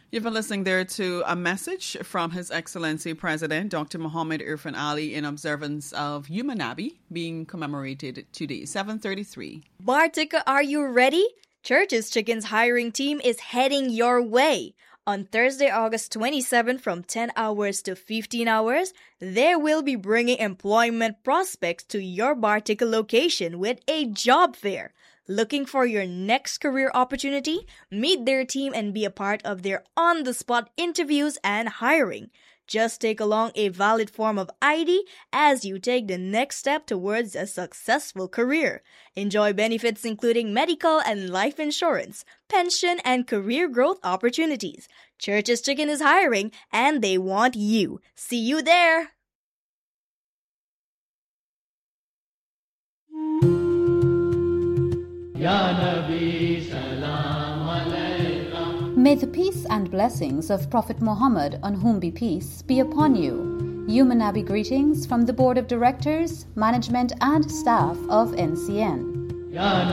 You've been listening there to a message from His Excellency President Dr. Muhammad Irfan Ali in observance of Yuma-Nabi being commemorated today, 7:33. Bartika, are you ready? Church's Chicken's hiring team is heading your way. On Thursday, August 27 from 10 hours to 15 hours, they will be bringing employment prospects to your Bartika location with a job fair. Looking for your next career opportunity? Meet their team and be a part of their on-the-spot interviews and hiring. Just take along a valid form of ID as you take the next step towards a successful career. Enjoy benefits including medical and life insurance, pension, and career growth opportunities. Church's Chicken is hiring and they want you. See you there! May the peace and blessings of Prophet Muhammad, on whom be peace, be upon you. Yuma-Nabi greetings from the Board of Directors, Management and Staff of NCN.